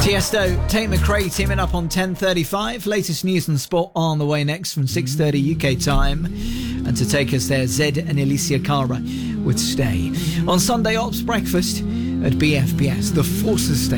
Tiesto, Tate McRae teaming up on 10:35. Latest news and sport on the way next from 6:30 UK time. And to take us there, Zed and Alicia Cara with Stay. On Sunday Ops Breakfast at BFBS, the Forces Station.